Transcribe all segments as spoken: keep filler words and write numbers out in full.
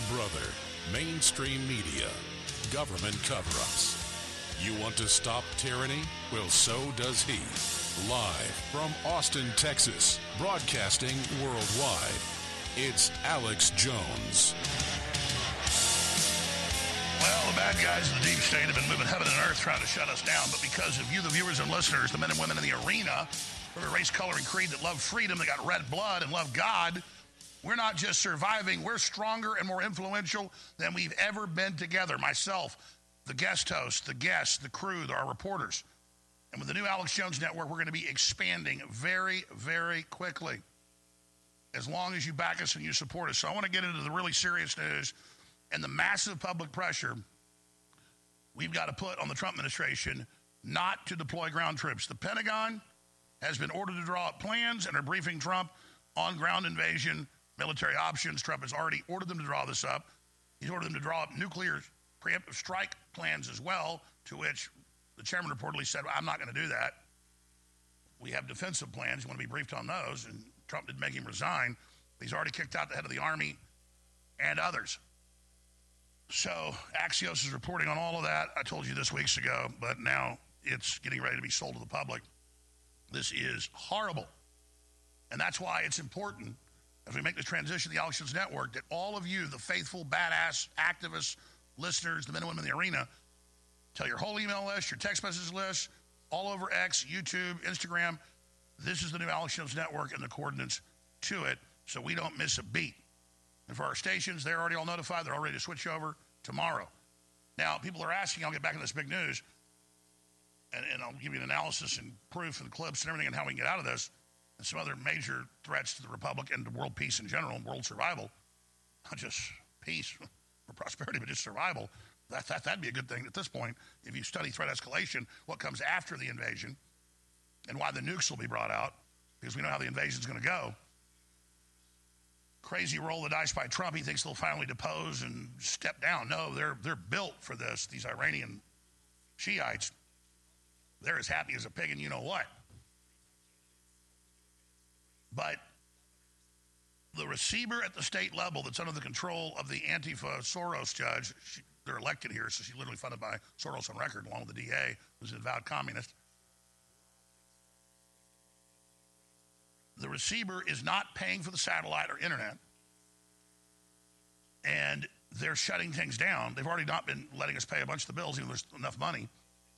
brother, mainstream media, government cover-ups. You want to stop tyranny? Well, so does he. Live from Austin, Texas, broadcasting worldwide, it's Alex Jones. Well, the bad guys in the deep state have been moving heaven and earth trying to shut us down, but because of you, the viewers and listeners, the men and women in the arena, for the race, color, and creed that love freedom, that got red blood and love God, we're not just surviving, we're stronger and more influential than we've ever been together. Myself, the guest host, the guests, the crew, our reporters. And with the new Alex Jones Network, we're going to be expanding very, very quickly, as long as you back us and you support us. So I want to get into the really serious news and the massive public pressure we've got to put on the Trump administration not to deploy ground troops. The Pentagon has been ordered to draw up plans and are briefing Trump on ground invasion military options. Trump has already ordered them to draw this up. He's ordered them to draw up nuclear preemptive strike plans as well, to which the chairman reportedly said, well, I'm not going to do that. We have defensive plans. You want to be briefed on those. And Trump didn't make him resign. He's already kicked out the head of the Army and others. So Axios is reporting on all of that. I told you this weeks ago, but now it's getting ready to be sold to the public. This is horrible. And that's why it's important, as we make the transition to the Alex Jones Network, that all of you, the faithful, badass, activists, listeners, the men and women in the arena, tell your whole email list, your text message list, all over X, YouTube, Instagram, this is the new Alex Jones Network and the coordinates to it, so we don't miss a beat. And for our stations, they're already all notified. They're all ready to switch over tomorrow. Now, people are asking, I'll get back into this big news, and, and I'll give you an analysis and proof and clips and everything and how we can get out of this, and some other major threats to the Republic and to world peace in general and world survival. Not just peace or prosperity, but just survival. That, that, that'd be a good thing at this point. If you study threat escalation, what comes after the invasion, and why the nukes will be brought out, because we know how the invasion's going to go. Crazy roll of the dice by Trump. He thinks they'll finally depose and step down. No, they're they're built for this. These Iranian Shiites, they're as happy as a pig and you know what. But the receiver at the state level that's under the control of the Antifa Soros judge, she, they're elected here, so she's literally funded by Soros on record, along with the D A, who's an avowed communist. The receiver is not paying for the satellite or internet, and they're shutting things down. They've already not been letting us pay a bunch of the bills, even though there's enough money.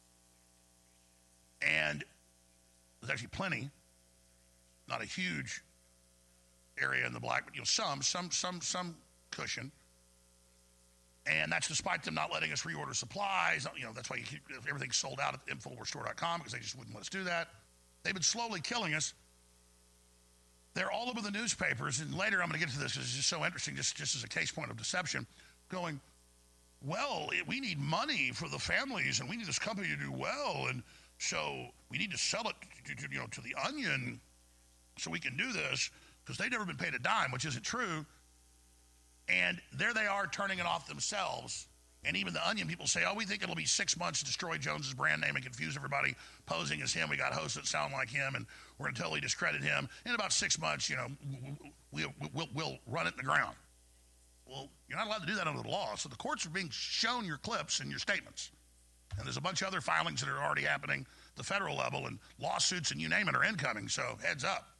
And there's actually plenty, not a huge area in the black, but you know, some, some, some, some cushion. And that's despite them not letting us reorder supplies. You know, that's why you keep, everything's sold out at infowars store dot com, because they just wouldn't let us do that. They've been slowly killing us. They're all over the newspapers, and later I'm going to get to this. It's just so interesting, just, just as a case point of deception, going, well, we need money for the families, and we need this company to do well, and so we need to sell it to, to, you know, to the Onion so we can do this, because they've never been paid a dime, which isn't true. And there they are turning it off themselves. And even the Onion people say, oh, we think it'll be six months to destroy Jones's brand name and confuse everybody, posing as him. We got hosts that sound like him, and we're going to totally discredit him. In about six months, you know, we, we, we'll, we'll run it in the ground. Well, you're not allowed to do that under the law. So the courts are being shown your clips and your statements. And there's a bunch of other filings that are already happening at the federal level, and lawsuits and you name it are incoming. So heads up.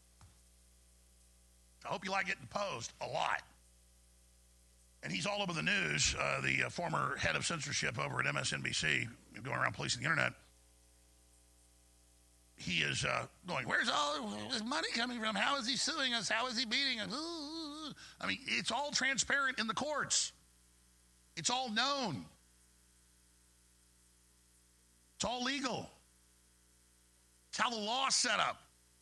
I hope you like getting posed a lot. And he's all over the news, uh, the uh, former head of censorship over at M S N B C, going around policing the internet. He is uh, going, where's all this money coming from? How is he suing us? How is he beating us? Ooh. I mean, it's all transparent in the courts. It's all known. It's all legal. It's how the law's set up.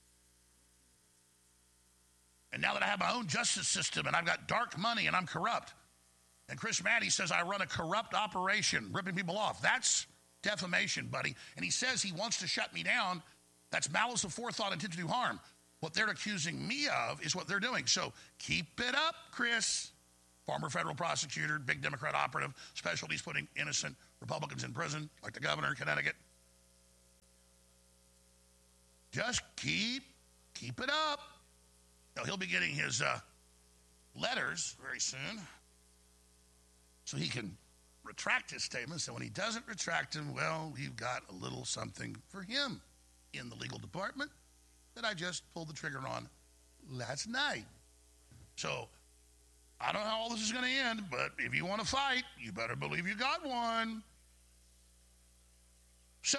And now that I have my own justice system and I've got dark money and I'm corrupt, and Chris Maddy says I run a corrupt operation, ripping people off, that's defamation, buddy. And he says he wants to shut me down. That's malice of forethought, intent to do harm. What they're accusing me of is what they're doing. So keep it up, Chris. Former federal prosecutor, big Democrat operative, specialties putting innocent Republicans in prison, like the governor of Connecticut. Just keep, keep it up. Now, he'll be getting his uh, letters very soon. so he can retract his statements. And when he doesn't retract them, well, you've got a little something for him in the legal department that I just pulled the trigger on last night. So I don't know how all this is going to end, but if you want to fight, you better believe you got one. So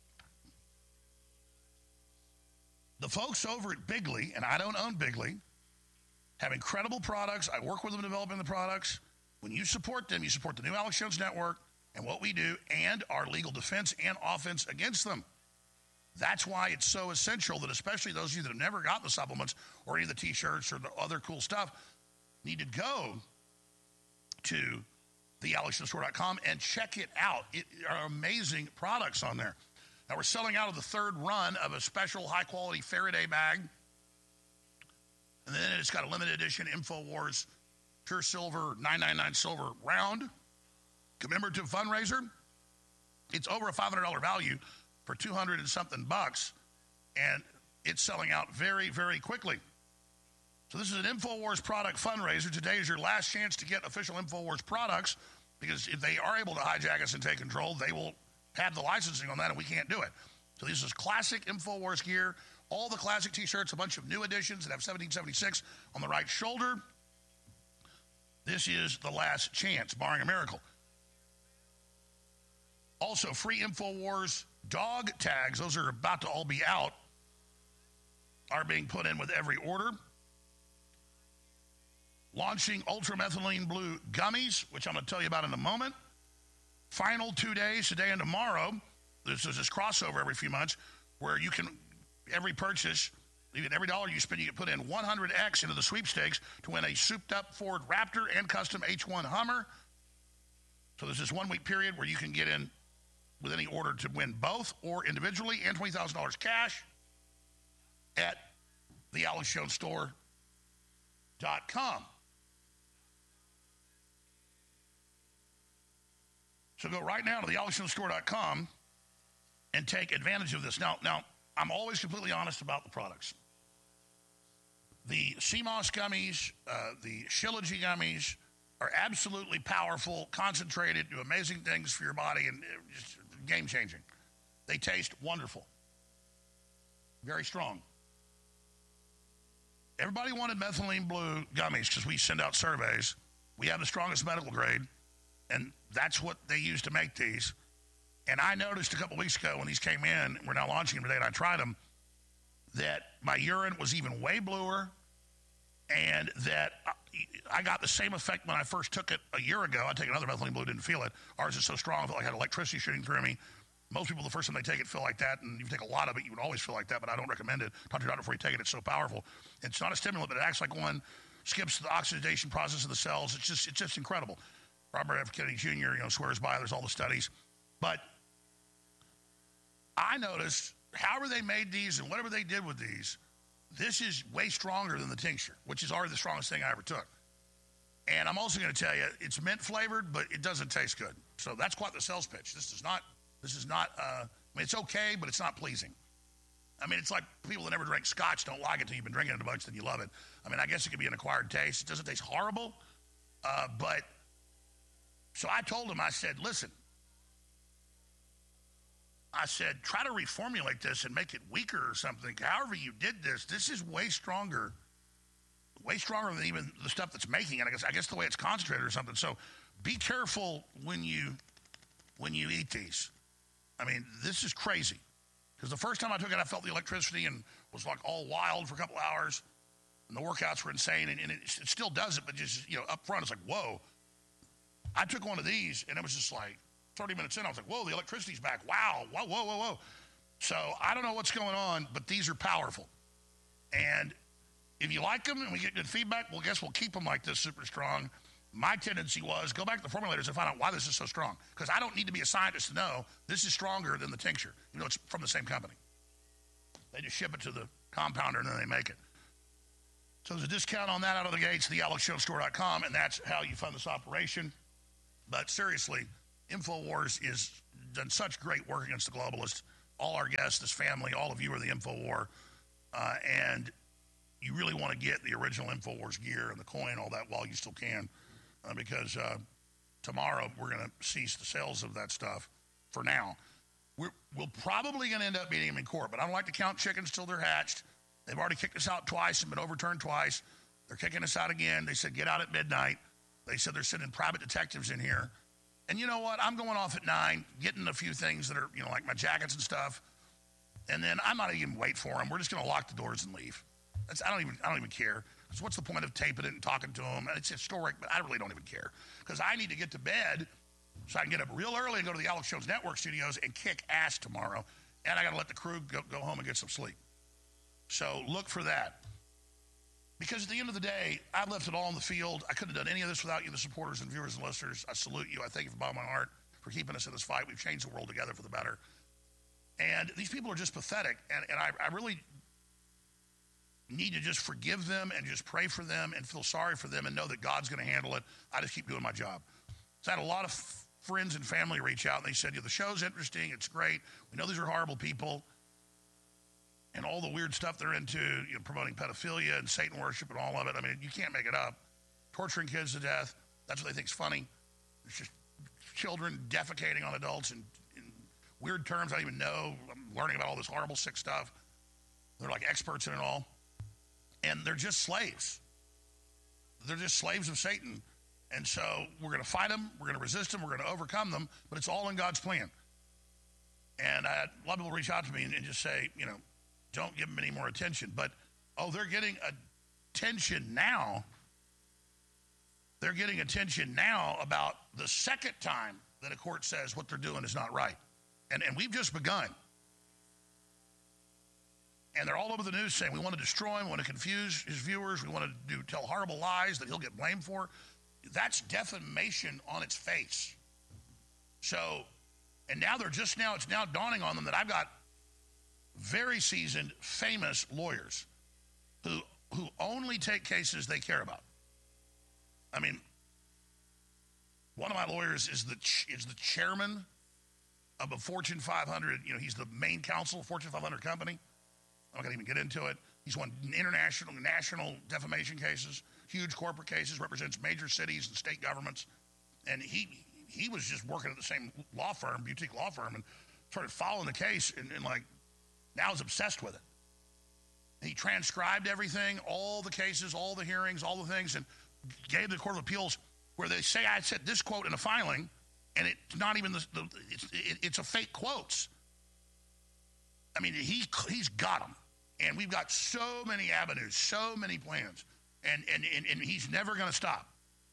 the folks over at Bigley, and I don't own Bigley, have incredible products. I work with them developing the products. When you support them, you support the new Alex Jones Network and what we do and our legal defense and offense against them. That's why it's so essential that especially those of you that have never gotten the supplements or any of the T-shirts or the other cool stuff need to go to the alex jones store dot com and check it out. It are amazing products on there. Now, we're selling out of the third run of a special high-quality Faraday bag. And then it's got a limited edition InfoWars Pure Silver nine ninety-nine Silver Round commemorative fundraiser. It's over a five hundred dollars value for two hundred and something bucks, and it's selling out very, very quickly. So this is an InfoWars product fundraiser. Today is your last chance to get official InfoWars products, because if they are able to hijack us and take control, they will have the licensing on that, and we can't do it. So this is classic InfoWars gear, all the classic T-shirts, a bunch of new editions that have seventeen seventy-six on the right shoulder. This is the last chance, barring a miracle. Also, free InfoWars dog tags. Those are about to all be out, are being put in with every order. Launching ultramethylene blue gummies, which I'm going to tell you about in a moment. Final two days, today and tomorrow. There's, there's this crossover every few months where you can, every purchase, even every dollar you spend, you can put in one hundred X into the sweepstakes to win a souped-up Ford Raptor and custom H one Hummer. So there's this one-week period where you can get in with any order to win both or individually, and twenty thousand dollars cash at the alex jones store dot com. So go right now to the alex jones store dot com and take advantage of this. Now, now I'm always completely honest about the products. The C M O S gummies, uh, the Shilajit gummies are absolutely powerful, concentrated, do amazing things for your body, and just game-changing. They taste wonderful. Very strong. Everybody wanted methylene blue gummies because we send out surveys. We have the strongest medical grade, and that's what they use to make these. And I noticed a couple weeks ago when these came in, we're now launching them today, and I tried them, that my urine was even way bluer, and that I got the same effect when I first took it a year ago. I take another methylene blue, didn't feel it. Ours is so strong, I felt like I had electricity shooting through me. Most people, the first time they take it, feel like that, and if you take a lot of it, you would always feel like that, but I don't recommend it. Talk to your doctor before you take it. It's so powerful. It's not a stimulant, but it acts like one, skips the oxidation process of the cells. It's just it's just incredible. Robert F. Kennedy Junior, you know, swears by it. There's all the studies. But I noticed, however they made these and whatever they did with these, this is way stronger than the tincture, which is already the strongest thing I ever took. And I'm also going to tell you, it's mint flavored, but it doesn't taste good. So that's quite the sales pitch. This is not, this is not, uh, I mean, it's okay, but it's not pleasing. I mean, it's like people that never drink scotch don't like it until you've been drinking it a bunch, then you love it. I mean, I guess it could be an acquired taste. It doesn't taste horrible, uh, but, so I told him, I said, listen, I said, try to reformulate this and make it weaker or something. However you did this, this is way stronger, way stronger than even the stuff that's making it. I guess I guess the way it's concentrated or something. So be careful when you when you eat these. I mean, this is crazy. Because the first time I took it, I felt the electricity and was like all wild for a couple hours. And the workouts were insane. And, and it, it still does it, but just, you know, up front, it's like, whoa. I took one of these, and it was just like, thirty minutes in, I was like, whoa, the electricity's back. Wow, whoa, whoa, whoa, whoa. So I don't know what's going on, but these are powerful. And if you like them and we get good feedback, well, guess we'll keep them like this, super strong. My tendency was, go back to the formulators and find out why this is so strong. Because I don't need to be a scientist to know this is stronger than the tincture, even though it's from the same company. They just ship it to the compounder and then they make it. So there's a discount on that out of the gates, the alex jones store dot com, and that's how you fund this operation. But seriously, InfoWars has done such great work against the globalists. All our guests, this family, all of you are the InfoWar. Uh, and you really want to get the original InfoWars gear and the coin, all that, while you still can. Uh, because uh, tomorrow we're going to cease the sales of that stuff for now. We're we'll probably going to end up beating them in court, but I don't like to count chickens till they're hatched. They've already kicked us out twice and been overturned twice. They're kicking us out again. They said get out at midnight. They said they're sending private detectives in here. And you know what? I'm going off at nine, getting a few things that are, you know, like my jackets and stuff. And then I'm not even wait for them. We're just going to lock the doors and leave. That's, I don't even I don't even care. Because what's the point of taping it and talking to them? And it's historic, but I really don't even care. Because I need to get to bed so I can get up real early and go to the Alex Jones Network studios and kick ass tomorrow. And I got to let the crew go, go home and get some sleep. So look for that. Because at the end of the day, I left it all on the field. I couldn't have done any of this without you, the supporters and viewers and listeners. I salute you. I thank you from the bottom of my heart for keeping us in this fight. We've changed the world together for the better. And these people are just pathetic. And, and I, I really need to just forgive them and just pray for them and feel sorry for them and know that God's going to handle it. I just keep doing my job. So I had a lot of f- friends and family reach out, and they said, yeah, the show's interesting. It's great. We know these are horrible people. And all the weird stuff they're into, you know, promoting pedophilia and Satan worship and all of it. I mean, you can't make it up. Torturing kids to death. That's what they think is funny. It's just children defecating on adults in, in weird terms I don't even know. I'm learning about all this horrible, sick stuff. They're like experts in it all. And they're just slaves. They're just slaves of Satan. And so we're going to fight them. We're going to resist them. We're going to overcome them. But it's all in God's plan. And I had a lot of people reach out to me and, and just say, you know, don't give them any more attention. But, oh, they're getting attention now. They're getting attention now about the second time that a court says what they're doing is not right. And, and we've just begun. And they're all over the news saying we want to destroy him, we want to confuse his viewers, we want to do tell horrible lies that he'll get blamed for. That's defamation on its face. So, and now they're just now, it's now dawning on them that I've got very seasoned, famous lawyers who who only take cases they care about. I mean, one of my lawyers is the is the chairman of a Fortune five hundred. You know, he's the main counsel of a Fortune five hundred company. I'm not going to even get into it. He's won international, national defamation cases, huge corporate cases, represents major cities and state governments. And he he was just working at the same law firm, boutique law firm, and started following the case and, and like, now is obsessed with it. He transcribed everything, all the cases, all the hearings, all the things, and gave the Court of Appeals where they say I said this quote in a filing, and it's not even the, the it's, it, it's a fake quotes. I mean, he he's got them, and we've got so many avenues, so many plans, and and and, and he's never going to stop.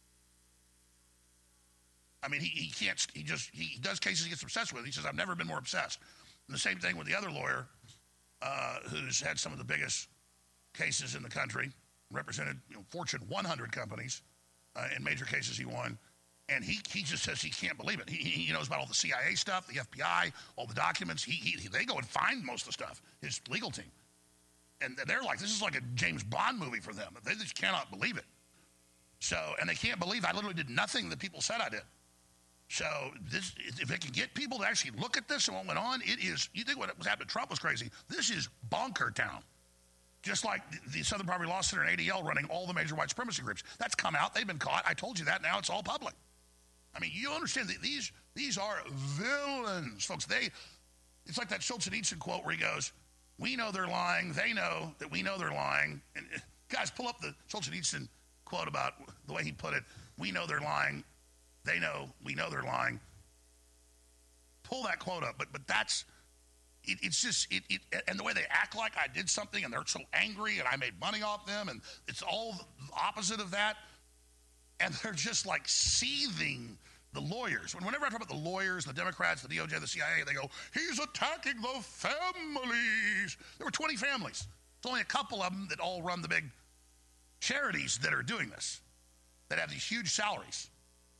I mean, he, he can't. He just he does cases he gets obsessed with. He says I've never been more obsessed. And the same thing with the other lawyer. Uh, who's had some of the biggest cases in the country, represented you know, Fortune one hundred companies uh, in major cases he won, and he he just says he can't believe it. He, he knows about all the C I A stuff, the F B I, all the documents. He, he they go and find most of the stuff, his legal team. And they're like, this is like a James Bond movie for them. They just cannot believe it. So, and they can't believe I literally did nothing that people said I did. So this, if it can get people to actually look at this and what went on, it is, you think what was happening to Trump was crazy. This is bonker town. Just like the, the Southern Poverty Law Center and A D L running all the major white supremacy groups. That's come out. They've been caught. I told you that. Now it's all public. I mean, you understand that these these are villains, folks. They, it's like that Solzhenitsyn quote where he goes, we know they're lying. They know that we know they're lying. And guys, pull up the Solzhenitsyn quote about the way he put it. We know they're lying. They know, we know they're lying. Pull that quote up, but but that's, it, it's just, it, it, and the way they act like I did something and they're so angry and I made money off them and it's all the opposite of that. And they're just like seething the lawyers. Whenever I talk about the lawyers, the Democrats, the D O J, the C I A, they go, he's attacking the families. There were twenty families. It's only a couple of them that all run the big charities that are doing this, that have these huge salaries.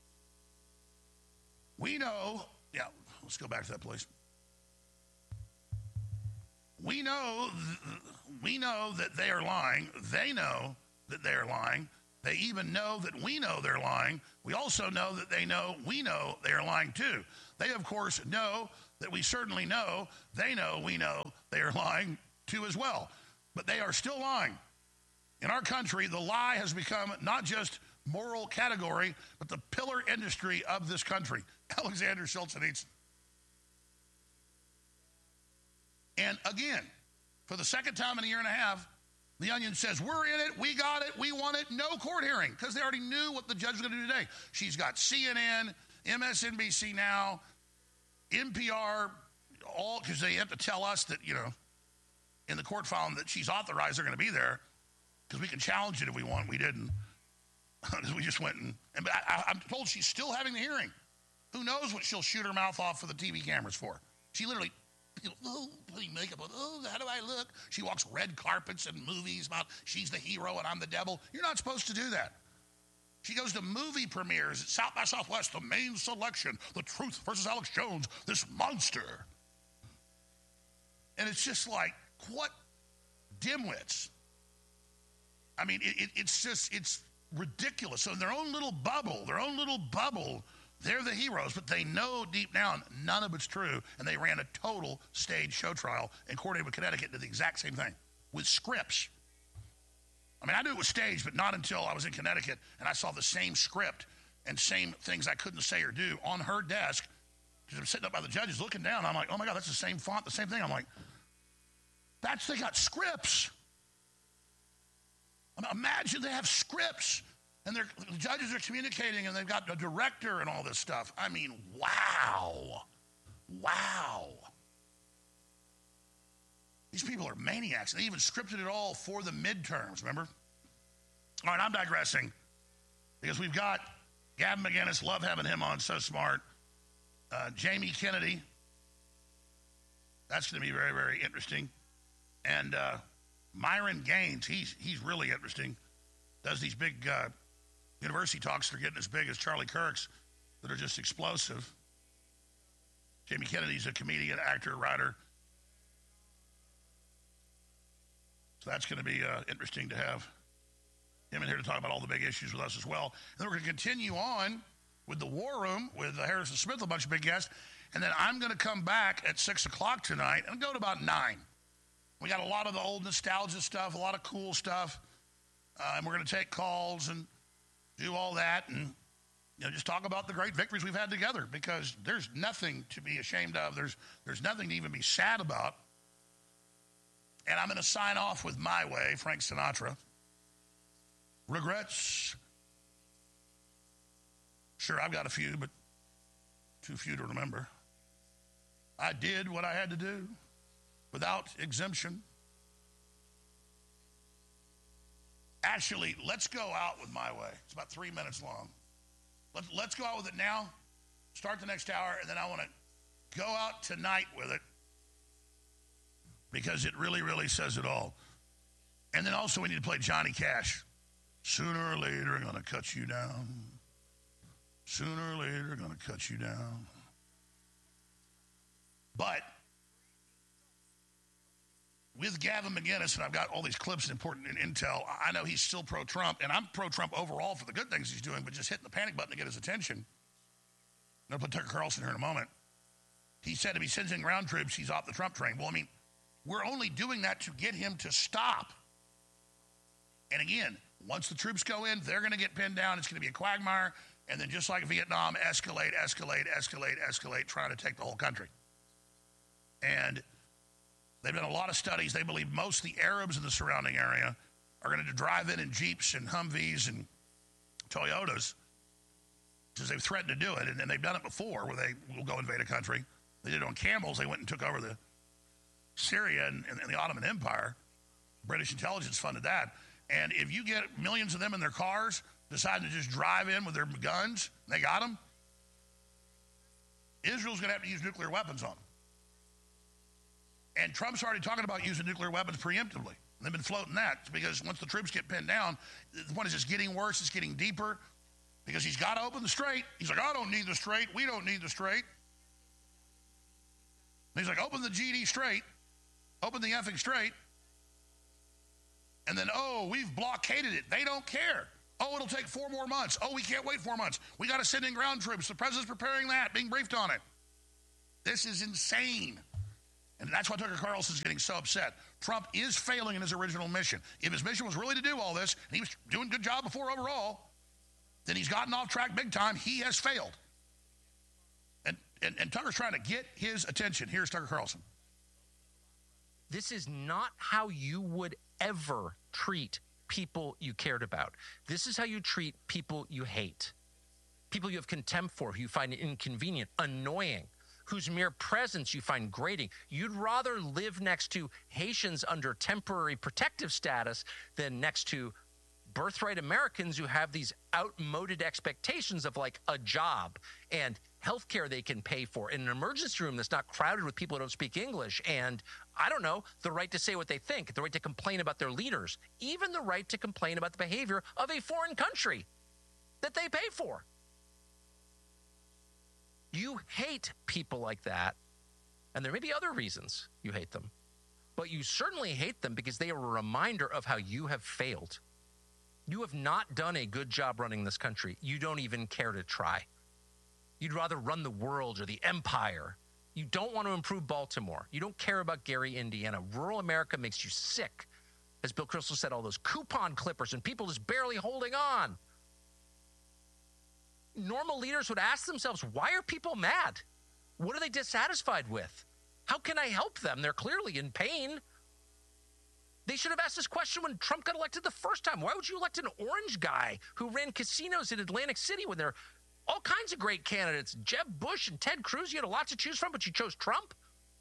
We know, yeah, let's go back to that, please. We know, th- we know that they are lying. They know that they are lying. They even know that we know they're lying. We also know that they know we know they are lying too. They, of course, know that we certainly know. They know we know they are lying too as well. But they are still lying. In our country, the lie has become not just moral category, but the pillar industry of this country. Alexander Solzhenitsyn. And again, for the second time in a year and a half, the Onion says, we're in it, we got it, we want it, no court hearing, because they already knew what the judge was going to do today. She's got C N N, M S N B C Now, N P R, all, because they have to tell us that, you know, in the court file that she's authorized, they're going to be there, because we can challenge it if we want. We didn't, because we just went and, and I, I, I'm told she's still having the hearing. Who knows what she'll shoot her mouth off for the T V cameras for? She literally, oh, putting makeup on, oh, how do I look? She walks red carpets and movies about she's the hero and I'm the devil. You're not supposed to do that. She goes to movie premieres at South by Southwest, the main selection, The Truth versus Alex Jones, this monster. And it's just like, what dimwits. I mean, it, it, it's just, it's ridiculous. So in their own little bubble, their own little bubble, they're the heroes, but they know deep down none of it's true, and they ran a total stage show trial and coordinated with Connecticut did the exact same thing with scripts. I mean, I knew it was staged, but not until I was in Connecticut and I saw the same script and same things I couldn't say or do on her desk because I'm sitting up by the judges looking down. I'm like, oh, my God, that's the same font, the same thing. I'm like, that's, they got scripts. I mean, imagine they have scripts. And the judges are communicating, and they've got a director and all this stuff. I mean, wow. Wow. These people are maniacs. They even scripted it all for the midterms, remember? All right, I'm digressing because we've got Gavin McInnes, love having him on, so smart. Uh, Jamie Kennedy, that's going to be very, very interesting. And uh, Myron Gaines, he's, he's really interesting. Does these big... Uh, University talks that are getting as big as Charlie Kirk's that are just explosive. Jamie Kennedy's a comedian, actor, writer. So that's going to be uh, interesting to have him in here to talk about all the big issues with us as well. And then we're going to continue on with the War Room with uh, Harrison Smith, a bunch of big guests. And then I'm going to come back at six o'clock tonight and go to about nine. We got a lot of the old nostalgia stuff, a lot of cool stuff. Uh, and we're going to take calls and do all that and, you know, just talk about the great victories we've had together because there's nothing to be ashamed of. There's there's nothing to even be sad about. And I'm going to sign off with My Way, Frank Sinatra. Regrets? Sure, I've got a few, but too few to remember. I did what I had to do without exemption. Actually, let's go out with My Way. It's about three minutes long. Let's, let's go out with it now, start the next hour, and then I want to go out tonight with it because it really, really says it all. And then also we need to play Johnny Cash. Sooner or later, I'm going to cut you down. Sooner or later, I'm going to cut you down. But with Gavin McInnes, and I've got all these clips and important intel, I know he's still pro-Trump, and I'm pro-Trump overall for the good things he's doing, but just hitting the panic button to get his attention. I'm going to put Tucker Carlson here in a moment. He said if he sends in ground troops, he's off the Trump train. Well, I mean, we're only doing that to get him to stop. And again, once the troops go in, they're going to get pinned down. It's going to be a quagmire. And then just like Vietnam, escalate, escalate, escalate, escalate, trying to take the whole country. And they've done a lot of studies. They believe most of the Arabs in the surrounding area are going to drive in in Jeeps and Humvees and Toyotas because they've threatened to do it. And, and they've done it before where they will go invade a country. They did it on camels. They went and took over the Syria and, and, and the Ottoman Empire. British intelligence funded that. And if you get millions of them in their cars deciding to just drive in with their guns, they got them, Israel's going to have to use nuclear weapons on them. And Trump's already talking about using nuclear weapons preemptively. They've been floating that because once the troops get pinned down, the point is it's getting worse, it's getting deeper because he's got to open the strait. He's like, I don't need the strait. We don't need the strait. And he's like, open the G D strait. Open the effing strait. And then, oh, we've blockaded it. They don't care. Oh, it'll take four more months. Oh, we can't wait four months. We got to send in ground troops. The president's preparing that, being briefed on it. This is insane. And that's why Tucker Carlson's getting so upset. Trump is failing in his original mission. If his mission was really to do all this, and he was doing a good job before overall, then he's gotten off track big time. He has failed. And, and, and Tucker's trying to get his attention. Here's Tucker Carlson. This is not how you would ever treat people you cared about. This is how you treat people you hate. People you have contempt for, who you find inconvenient, annoying, whose mere presence you find grating. You'd rather live next to Haitians under temporary protective status than next to birthright Americans who have these outmoded expectations of like a job and health care they can pay for in an emergency room that's not crowded with people who don't speak English. And I don't know, the right to say what they think, the right to complain about their leaders, even the right to complain about the behavior of a foreign country that they pay for. You hate people like that, and there may be other reasons you hate them, but you certainly hate them because they are a reminder of how you have failed. You have not done a good job running this country. You don't even care to try. You'd rather run the world or the empire. You don't want to improve Baltimore. You don't care about Gary, Indiana. Rural America makes you sick. As Bill Kristol said, all those coupon clippers and people just barely holding on. Normal leaders would ask themselves, why are people mad? What are they dissatisfied with? How can I help them? They're clearly in pain. They should have asked this question when Trump got elected the first time. Why would you elect an orange guy who ran casinos in Atlantic City when there are all kinds of great candidates? Jeb Bush and Ted Cruz, you had a lot to choose from, but you chose Trump?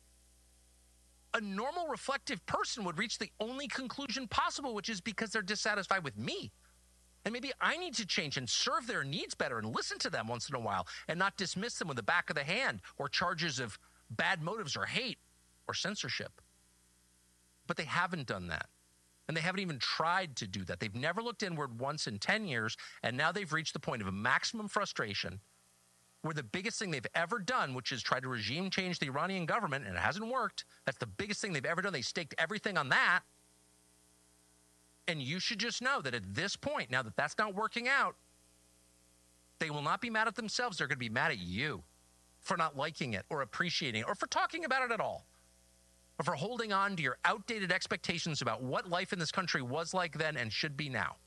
A normal, reflective person would reach the only conclusion possible, which is because they're dissatisfied with me. And maybe I need to change and serve their needs better and listen to them once in a while and not dismiss them with the back of the hand or charges of bad motives or hate or censorship. But they haven't done that. And they haven't even tried to do that. They've never looked inward once in ten years, and now they've reached the point of a maximum frustration where the biggest thing they've ever done, which is try to regime change the Iranian government, and it hasn't worked. That's the biggest thing they've ever done. They staked everything on that. And you should just know that at this point, now that that's not working out, they will not be mad at themselves. They're going to be mad at you for not liking it or appreciating it or for talking about it at all, or for holding on to your outdated expectations about what life in this country was like then and should be now.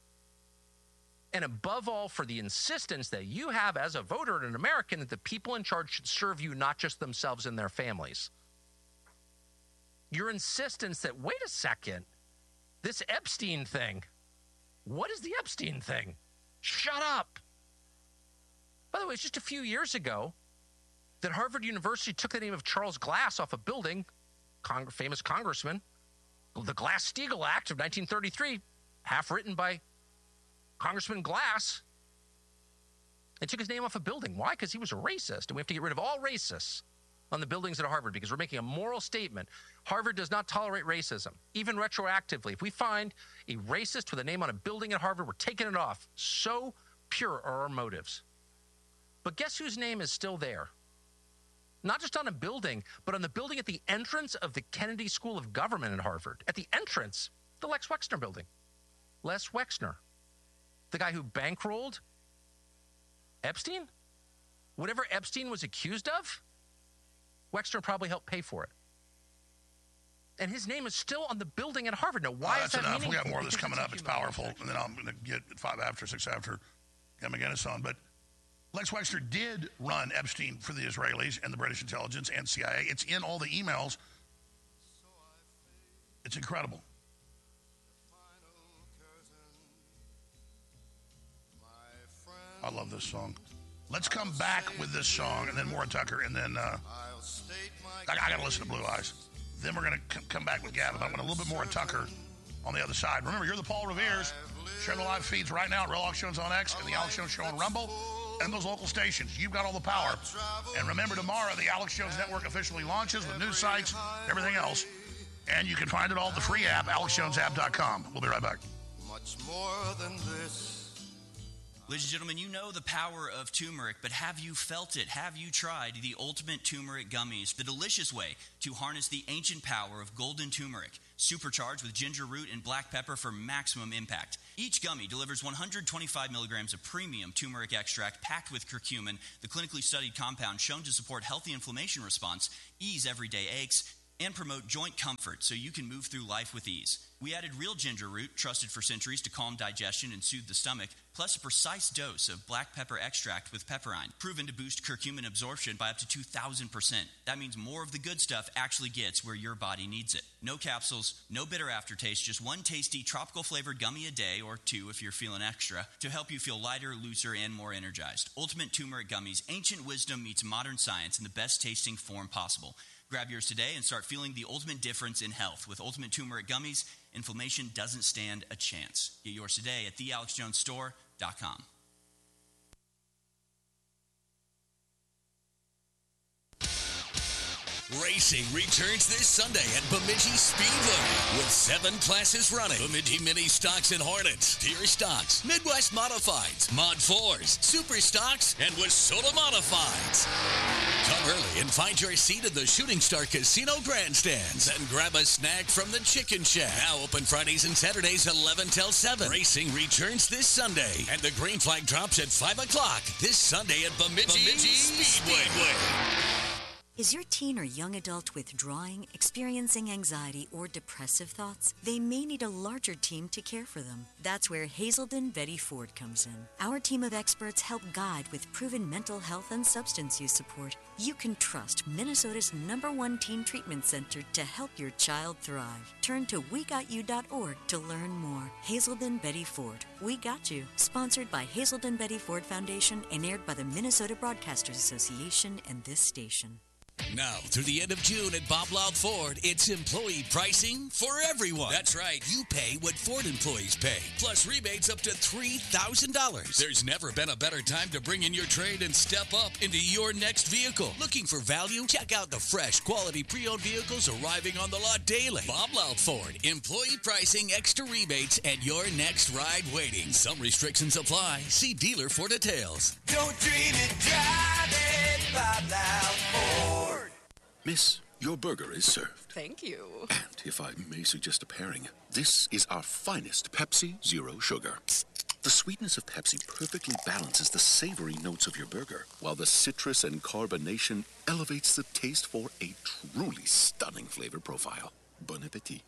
And above all, for the insistence that you have as a voter and an American that the people in charge should serve you, not just themselves and their families. Your insistence that, wait a second, this Epstein thing, what is the Epstein thing? Shut up. By the way, it's just a few years ago that Harvard University took the name of Charles Glass off a building, Cong- famous congressman, the Glass-Steagall Act of nineteen thirty-three, half written by Congressman Glass, and took his name off a building. Why? Because he was a racist, and we have to get rid of all racists on the buildings at Harvard because we're making a moral statement. Harvard does not tolerate racism, even retroactively. If we find a racist with a name on a building at Harvard, we're taking it off. So pure are our motives. But guess whose name is still there? Not just on a building, but on the building at the entrance of the Kennedy School of Government at Harvard. At the entrance, the Lex Wexner building. Les Wexner, the guy who bankrolled Epstein? Whatever Epstein was accused of, Wexner probably helped pay for it. And his name is still on the building at Harvard. Now, why uh, is that enough. meaningful? We got more of this Because coming up. It's powerful. section. And then I'm going to get at five after, six after, get McGinnis on. But Lex Wexner did run Epstein for the Israelis and the British intelligence and C I A. It's in all the emails. It's incredible. I love this song. Let's come back with this song and then more Tucker, and then uh, I, I got to listen to Blue Eyes. Then we're going to c- come back with Gavin. I want a little bit more Tucker on the other side. Remember, you're the Paul Revere's. Share the live feeds right now at Real Alex Jones on X and the Alex Jones Show on Rumble and those local stations. You've got all the power. And remember, tomorrow the Alex Jones Network officially launches with news sites, everything else. And you can find it all at the free app, alex jones app dot com. We'll be right back. Much more than this. Ladies and gentlemen, you know the power of turmeric, but have you felt it? Have you tried the Ultimate Turmeric Gummies, the delicious way to harness the ancient power of golden turmeric, supercharged with ginger root and black pepper for maximum impact? Each gummy delivers one hundred twenty-five milligrams of premium turmeric extract packed with curcumin, the clinically studied compound shown to support healthy inflammation response, ease everyday aches, and promote joint comfort so you can move through life with ease. We added real ginger root, trusted for centuries to calm digestion and soothe the stomach, plus a precise dose of black pepper extract with pepperine, proven to boost curcumin absorption by up to two thousand percent. That means more of the good stuff actually gets where your body needs it. No capsules, no bitter aftertaste, just one tasty tropical flavored gummy a day, or two if you're feeling extra, to help you feel lighter, looser, and more energized. Ultimate Turmeric Gummies, ancient wisdom meets modern science in the best tasting form possible. Grab yours today and start feeling the ultimate difference in health. With Ultimate Turmeric Gummies, inflammation doesn't stand a chance. Get yours today at the alex jones store dot com. Racing returns this Sunday at Bemidji Speedway with seven classes running. Bemidji Mini Stocks and Hornets, Deere Stocks, Midwest Modifieds, Mod fours, Super Stocks, and Wissota Modifieds. Come early and find your seat in the Shooting Star Casino grandstands. Then grab a snack from the Chicken Shack. Now open Fridays and Saturdays eleven till seven. Racing returns this Sunday, and the green flag drops at five o'clock this Sunday at Bemidji, Bemidji Speedway. Speedway. Is your teen or young adult withdrawing, experiencing anxiety, or depressive thoughts? They may need a larger team to care for them. That's where Hazelden Betty Ford comes in. Our team of experts help guide with proven mental health and substance use support. You can trust Minnesota's number one teen treatment center to help your child thrive. Turn to we got you dot org to learn more. Hazelden Betty Ford. We Got You. Sponsored by Hazelden Betty Ford Foundation and aired by the Minnesota Broadcasters Association and this station. Now, through the end of June at Bob Loud Ford, it's employee pricing for everyone. That's right. You pay what Ford employees pay, plus rebates up to three thousand dollars. There's never been a better time to bring in your trade and step up into your next vehicle. Looking for value? Check out the fresh, quality pre-owned vehicles arriving on the lot daily. Bob Loud Ford. Employee pricing, extra rebates, and your next ride waiting. Some restrictions apply. See dealer for details. Don't dream it, drive it, Bob Loud Ford. Miss, your burger is served. Thank you. And if I may suggest a pairing, this is our finest Pepsi Zero Sugar. The sweetness of Pepsi perfectly balances the savory notes of your burger, while the citrus and carbonation elevates the taste for a truly stunning flavor profile. Bon appetit.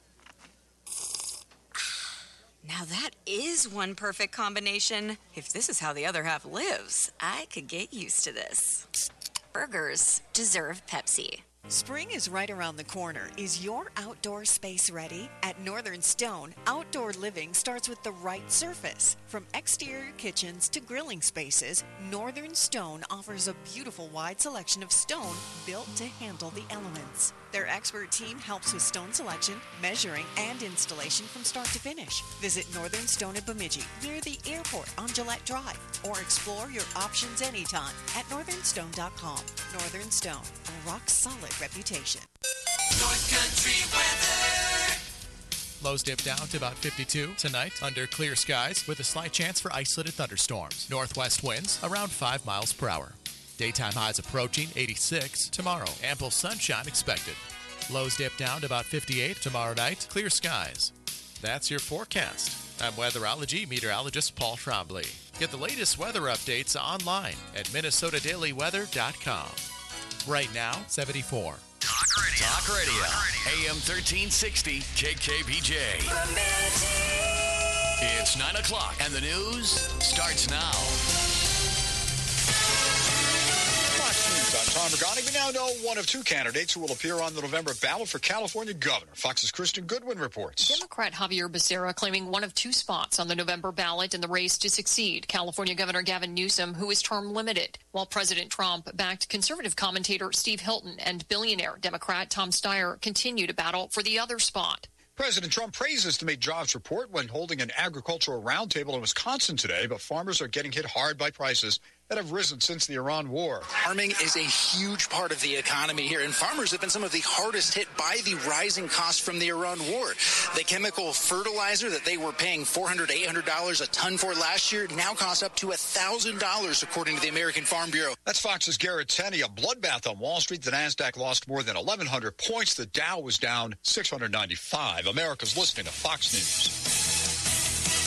Now that is one perfect combination. If this is how the other half lives, I could get used to this. Burgers deserve Pepsi. Spring is right around the corner. Is your outdoor space ready? At Northern Stone, outdoor living starts with the right surface. From exterior kitchens to grilling spaces, Northern Stone offers a beautiful wide selection of stone built to handle the elements. Their expert team helps with stone selection, measuring, and installation from start to finish. Visit Northern Stone at Bemidji, near the airport on Gillette Drive, or explore your options anytime at northern stone dot com. Northern Stone, a rock-solid reputation. North Country weather. Lows dip down to about fifty-two tonight under clear skies with a slight chance for isolated thunderstorms. Northwest winds around five miles per hour. Daytime highs approaching eighty-six tomorrow. Ample sunshine expected. Lows dip down to about fifty-eight tomorrow night. Clear skies. That's your forecast. I'm weatherology meteorologist Paul Trombley. Get the latest weather updates online at minnesota daily weather dot com. Right now, seventy-four. Talk Radio. Talk Radio. A M thirteen sixty K K B J. It's nine o'clock and the news starts now. I'm Tom Regani. We now know one of two candidates who will appear on the November ballot for California governor. Fox's Kristen Goodwin reports. Democrat Javier Becerra claiming one of two spots on the November ballot in the race to succeed California Governor Gavin Newsom, who is term limited, while President Trump backed conservative commentator Steve Hilton and billionaire Democrat Tom Steyer continue to battle for the other spot. President Trump praises the Make Jobs report when holding an agricultural roundtable in Wisconsin today, but farmers are getting hit hard by prices that have risen since the Iran war. Farming is a huge part of the economy here, and farmers have been some of the hardest hit by the rising costs from the Iran war. The chemical fertilizer that they were paying four hundred dollars, eight hundred dollars a ton for last year now costs up to one thousand dollars, according to the American Farm Bureau. That's Fox's Garrett Tenney. A bloodbath on Wall Street. The NASDAQ lost more than eleven hundred points. The Dow was down six hundred ninety-five. America's listening to Fox News.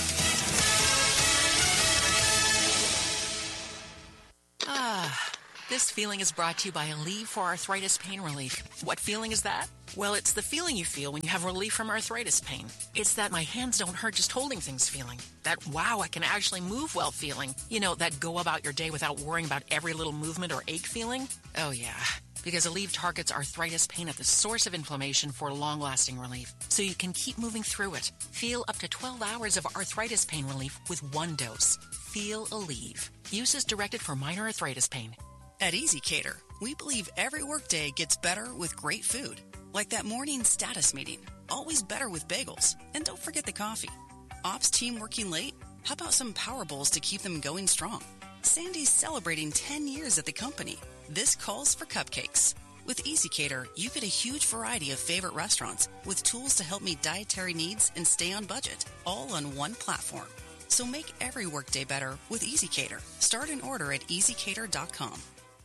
Ah, the This feeling is brought to you by Aleve for Arthritis Pain Relief. What feeling is that? Well, it's the feeling you feel when you have relief from arthritis pain. It's that my hands don't hurt just holding things feeling. That, wow, I can actually move well feeling. You know, that go about your day without worrying about every little movement or ache feeling. Oh, yeah. Because Aleve targets arthritis pain at the source of inflammation for long-lasting relief, so you can keep moving through it. Feel up to twelve hours of arthritis pain relief with one dose. Feel Aleve. Use is directed for minor arthritis pain. At EasyCater, we believe every workday gets better with great food. Like that morning status meeting. Always better with bagels. And don't forget the coffee. Ops team working late? How about some Power Bowls to keep them going strong? Sandy's celebrating ten years at the company. This calls for cupcakes. With EasyCater, you get a huge variety of favorite restaurants with tools to help meet dietary needs and stay on budget, all on one platform. So make every workday better with EasyCater. Start an order at easy cater dot com.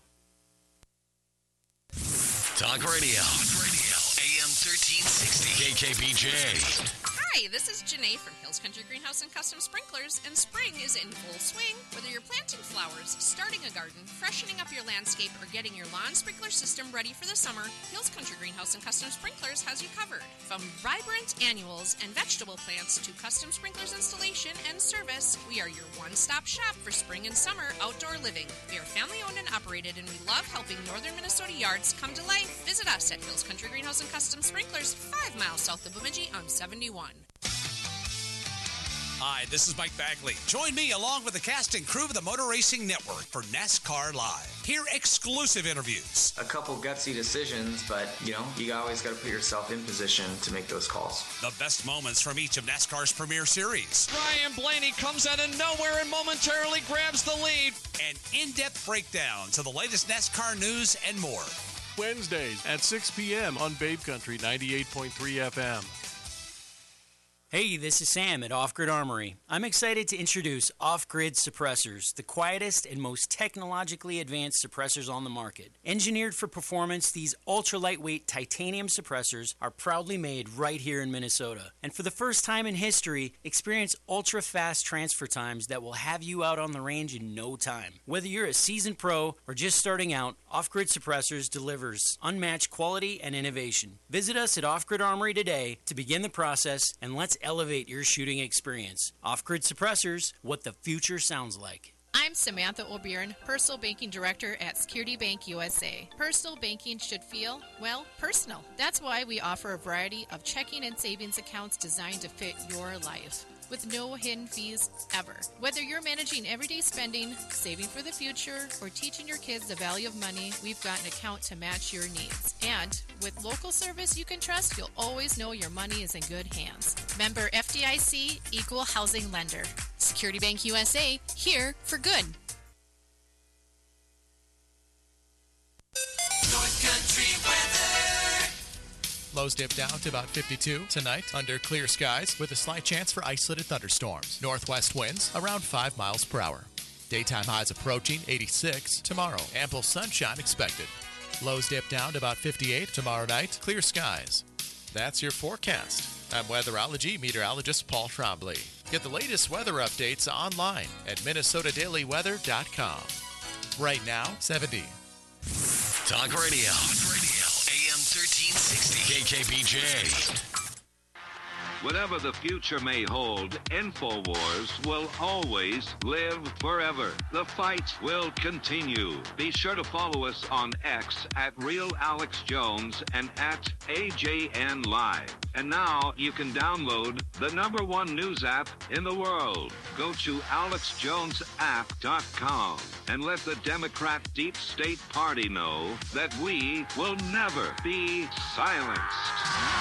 Talk Radio. Talk Radio. A M thirteen sixty. K K B J. Hi, this is Janae from Hills Country Greenhouse and Custom Sprinklers, and spring is in full swing. Whether you're planting flowers, starting a garden, freshening up your landscape, or getting your lawn sprinkler system ready for the summer, Hills Country Greenhouse and Custom Sprinklers has you covered. From vibrant annuals and vegetable plants to custom sprinklers installation and service, we are your one-stop shop for spring and summer outdoor living. We are family-owned and operated, and we love helping northern Minnesota yards come to life. Visit us at Hills Country Greenhouse and Custom Sprinklers, five miles south of Bemidji on seventy-one. Hi, this is Mike Bagley. Join me along with the cast and crew of the Motor Racing Network for NASCAR Live. Hear exclusive interviews. A couple gutsy decisions, but, you know, you always got to put yourself in position to make those calls. The best moments from each of NASCAR's premier series. Ryan Blaney comes out of nowhere and momentarily grabs the lead. And in-depth breakdowns of the latest NASCAR news and more. Wednesdays at six p.m. on Babe Country ninety-eight point three F M. Hey, this is Sam at Off Grid Armory. I'm excited to introduce Off Grid Suppressors, the quietest and most technologically advanced suppressors on the market. Engineered for performance, these ultra-lightweight titanium suppressors are proudly made right here in Minnesota. And for the first time in history, experience ultra-fast transfer times that will have you out on the range in no time. Whether you're a seasoned pro or just starting out, Off Grid Suppressors delivers unmatched quality and innovation. Visit us at Off Grid Armory today to begin the process, and let's elevate your shooting experience. Off-Grid Suppressors, what the future sounds like. I'm Samantha O'Byrne, Personal Banking Director at Security Bank U S A. Personal banking should feel, well, personal. That's why we offer a variety of checking and savings accounts designed to fit your life, with no hidden fees ever. Whether you're managing everyday spending, saving for the future, or teaching your kids the value of money, we've got an account to match your needs. And with local service you can trust, you'll always know your money is in good hands. Member F D I C, Equal Housing Lender. Security Bank U S A, here for good. North Country weather. Lows dip down to about fifty-two tonight under clear skies with a slight chance for isolated thunderstorms. Northwest winds around five miles per hour. Daytime highs approaching eighty-six tomorrow. Ample sunshine expected. Lows dip down to about fifty-eight tomorrow night. Clear skies. That's your forecast. I'm weatherology meteorologist Paul Trombley. Get the latest weather updates online at minnesota daily weather dot com. Right now, seventy. Talk Radio. Talk Radio. A M thirteen sixty. K K B J. Whatever the future may hold, InfoWars will always live forever. The fight will continue. Be sure to follow us on X at Real Alex Jones and at A J N Live. And now you can download the number one news app in the world. Go to alex jones app dot com and let the Democrat Deep State Party know that we will never be silenced.